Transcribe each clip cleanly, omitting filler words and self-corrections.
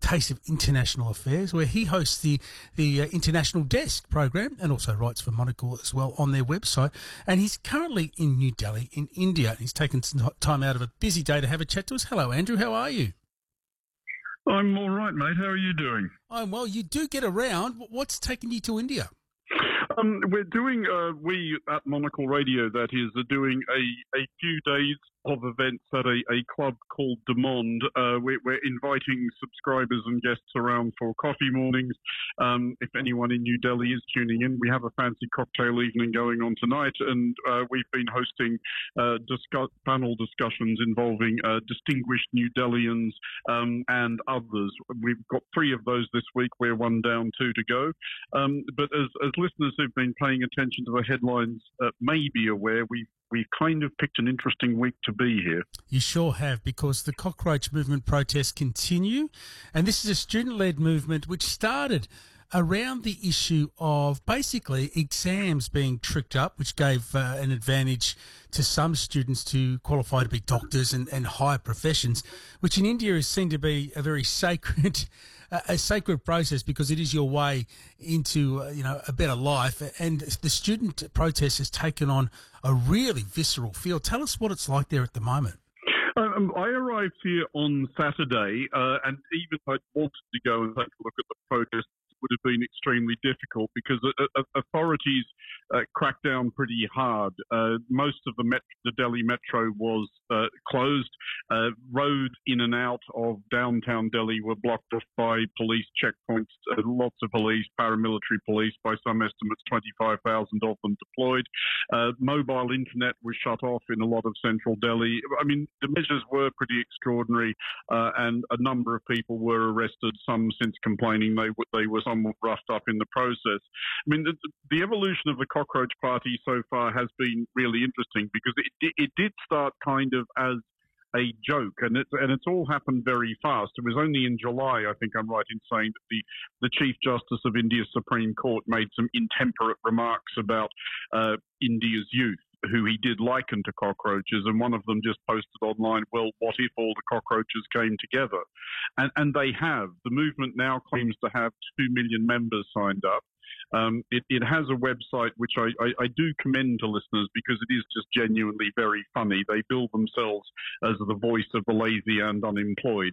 Taste of International Affairs, where he hosts the International Desk program and also writes for Monocle as well on their website. And he's currently in New Delhi in India. He's taken some time out of a busy day to have a chat to us. Hello, Andrew. How are you? I'm all right, mate. How are you doing? I'm well. You do get around. What's taken you to India? We're doing, we at Monocle Radio, that is, are doing a few days of events at a club called De Monde. We're inviting subscribers and guests around for coffee mornings. If anyone in New Delhi is tuning in, we have a fancy cocktail evening going on tonight, and we've been hosting panel discussions involving distinguished New Delhians and others. We've got 3 of those this week. We're 1 down, 2 to go. But as listeners who've been paying attention to the headlines may be aware, we've kind of picked an interesting week to be here. You sure have, because the cockroach movement protests continue, and this is a student-led movement which started around the issue of basically exams being tricked up, which gave an advantage to some students to qualify to be doctors and higher professions, which in India is seen to be a very sacred process, because it is your way into a better life. And the student protest has taken on a really visceral feel. Tell us what it's like there at the moment. I arrived here on Saturday, and even if I wanted to go and take a look at the protest, would have been extremely difficult because authorities cracked down pretty hard. Most of the Delhi metro was closed. Roads in and out of downtown Delhi were blocked off by police checkpoints, lots of police, paramilitary police, by some estimates 25,000 of them deployed. Mobile internet was shut off in a lot of central Delhi. I mean, the measures were pretty extraordinary, and a number of people were arrested, some since complaining they were somewhat roughed up in the process. I mean, the evolution of the Cockroach Party so far has been really interesting, because it did start kind of as a joke, and it's all happened very fast. It was only in July, I think I'm right in saying, that the Chief Justice of India's Supreme Court made some intemperate remarks about India's youth, who he did liken to cockroaches, and one of them just posted online, well, what if all the cockroaches came together? And they have. The movement now claims to have 2 million members signed up. It has a website which I do commend to listeners, because it is just genuinely very funny. They bill themselves as the voice of the lazy and unemployed.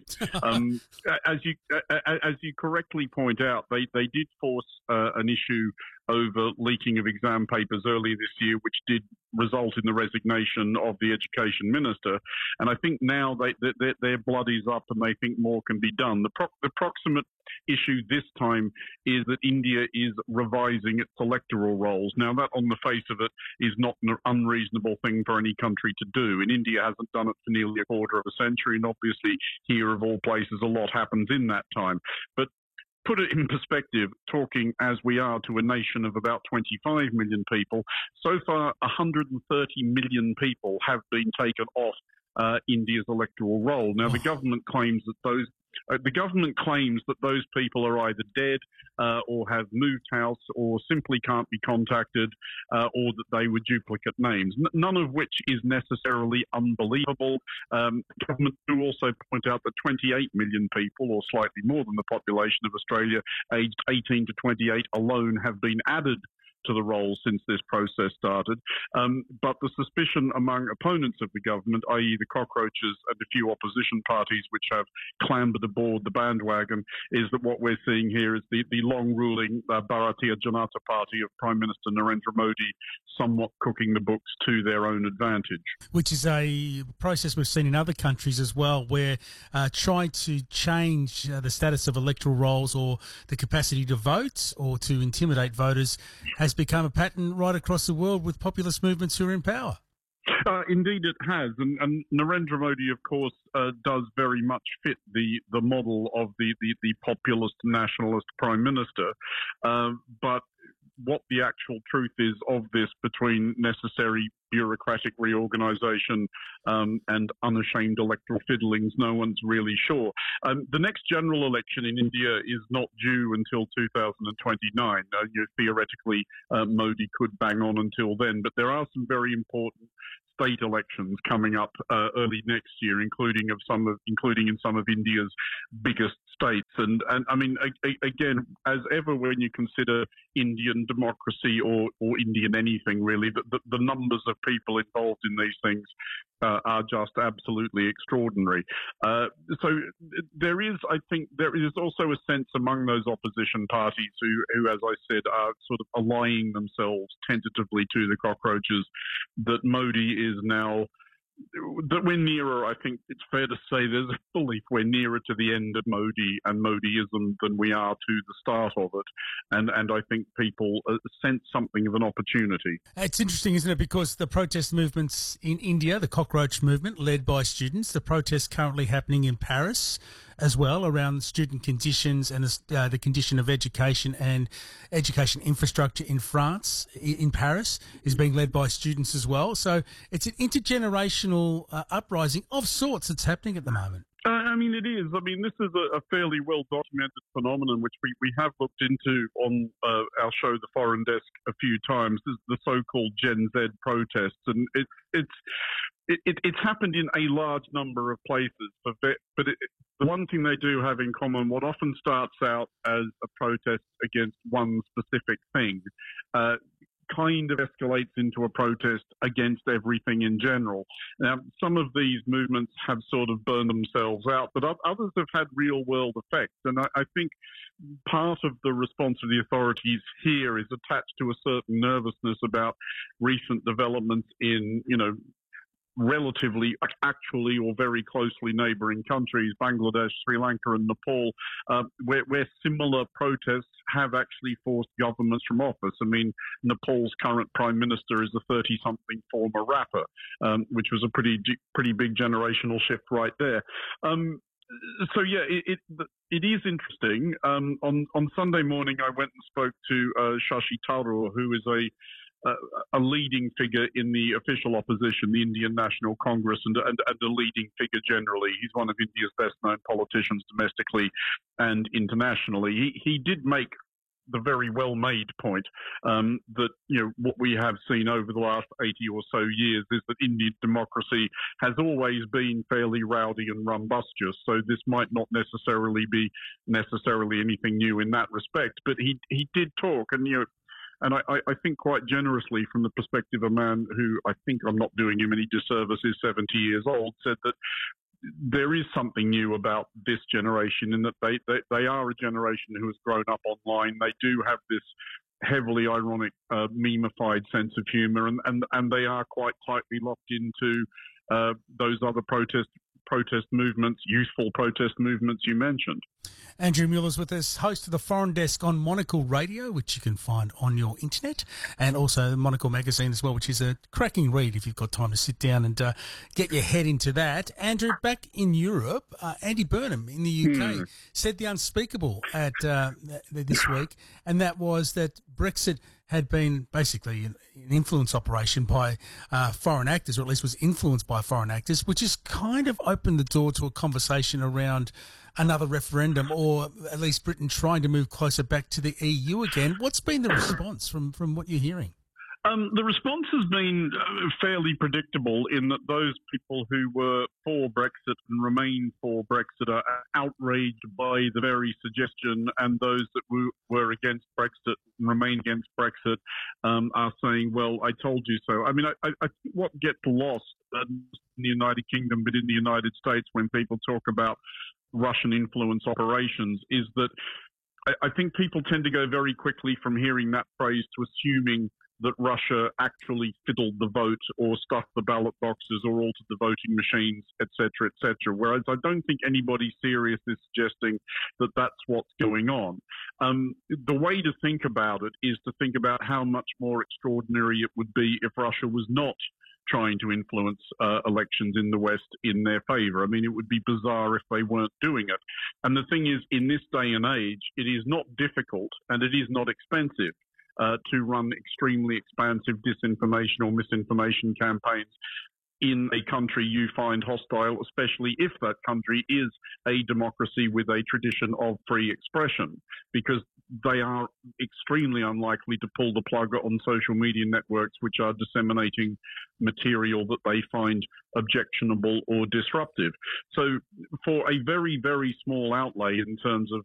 As you correctly point out, they did force an issue over leaking of exam papers earlier this year, which did result in the resignation of the education minister. And I think now their blood is up and they think more can be done. The proximate issue this time is that India is revising its electoral rolls. Now, that on the face of it is not an unreasonable thing for any country to do. And India hasn't done it for nearly a quarter of a century, and obviously here, of all places, a lot happens in that time. But put it in perspective, talking as we are to a nation of about 25 million people, so far 130 million people have been taken off India's electoral roll. Now, the government claims that those people are either dead or have moved house or simply can't be contacted, or that they were duplicate names, none of which is necessarily unbelievable. Government do also point out that 28 million people, or slightly more than the population of Australia, aged 18 to 28 alone, have been added to the roll since this process started. But the suspicion among opponents of the government, i.e. the cockroaches and a few opposition parties which have clambered aboard the bandwagon, is that what we're seeing here is the long-ruling Bharatiya Janata Party of Prime Minister Narendra Modi somewhat cooking the books to their own advantage. Which is a process we've seen in other countries as well, where trying to change the status of electoral rolls or the capacity to vote or to intimidate voters has become a pattern right across the world with populist movements who are in power. Indeed it has, and Narendra Modi, of course, does very much fit the model of the populist nationalist prime minister, but what the actual truth is of this, between necessary bureaucratic reorganisation and unashamed electoral fiddlings, no one's really sure. The next general election in India is not due until 2029. Theoretically, Modi could bang on until then, but there are some very important state elections coming up early next year, including in some of India's biggest states. And I mean, again, as ever, when you consider Indian democracy or Indian anything really, the numbers of people involved in these things are just absolutely extraordinary. So there is also a sense among those opposition parties who, as I said, are sort of allying themselves tentatively to the cockroaches, that Modi is now, that we're nearer, I think it's fair to say there's a belief we're nearer to the end of Modi and Modiism than we are to the start of it. And I think people sense something of an opportunity. It's interesting, isn't it? Because the protest movements in India, the cockroach movement led by students, the protests currently happening in Paris as well around student conditions and the condition of education and education infrastructure in France, in Paris, is being led by students as well. So it's an intergenerational uprising of sorts that's happening at the moment. I mean, it is. I mean, this is a fairly well-documented phenomenon, which we have looked into on our show, The Foreign Desk, a few times. This is the so-called Gen Z protests, and it's happened in a large number of places. But the one thing they do have in common, what often starts out as a protest against one specific thing, kind of escalates into a protest against everything in general. Now, some of these movements have sort of burned themselves out, but others have had real-world effects. And I think part of the response of the authorities here is attached to a certain nervousness about recent developments in, relatively, actually, or very closely neighbouring countries, Bangladesh, Sri Lanka and Nepal, where similar protests have actually forced governments from office. I mean, Nepal's current prime minister is a 30-something former rapper, which was a pretty big generational shift right there. So yeah, it is interesting. On Sunday morning, I went and spoke to Shashi Tharoor, who is a leading figure in the official opposition, the Indian National Congress, and a leading figure generally. He's one of India's best-known politicians domestically and internationally. He did make the very well-made point that what we have seen over the last 80 or so years is that Indian democracy has always been fairly rowdy and rumbustious. So this might not necessarily be anything new in that respect. But he did talk, and and I think quite generously from the perspective of a man who, I think I'm not doing him any disservice, is 70 years old, said that there is something new about this generation in that they are a generation who has grown up online. They do have this heavily ironic, memified sense of humour, and they are quite tightly locked into those other protest movements, youthful protest movements you mentioned. Andrew Mueller's with us, host of the Foreign Desk on Monocle Radio, which you can find on your internet, and also Monocle Magazine as well, which is a cracking read if you've got time to sit down and get your head into that. Andrew, back in Europe, Andy Burnham in the UK said the unspeakable at this week, and that was that Brexit had been basically an influence operation by foreign actors, or at least was influenced by foreign actors, which has kind of opened the door to a conversation around another referendum, or at least Britain trying to move closer back to the EU again. What's been the response from what you're hearing? The response has been fairly predictable in that those people who were for Brexit and remain for Brexit are outraged by the very suggestion, and those that were against Brexit and remain against Brexit are saying, well, I told you so. I mean, I think what gets lost in the United Kingdom, but in the United States when people talk about Russian influence operations, is that I think people tend to go very quickly from hearing that phrase to assuming that Russia actually fiddled the vote or stuffed the ballot boxes or altered the voting machines, etc., etc. Whereas I don't think anybody serious is suggesting that that's what's going on. The way to think about it is to think about how much more extraordinary it would be if Russia was not trying to influence elections in the West in their favour. I mean, it would be bizarre if they weren't doing it. And the thing is, in this day and age, it is not difficult and it is not expensive to run extremely expansive disinformation or misinformation campaigns in a country you find hostile, especially if that country is a democracy with a tradition of free expression. Because they are extremely unlikely to pull the plug on social media networks which are disseminating material that they find objectionable or disruptive. So for a very, very small outlay in terms of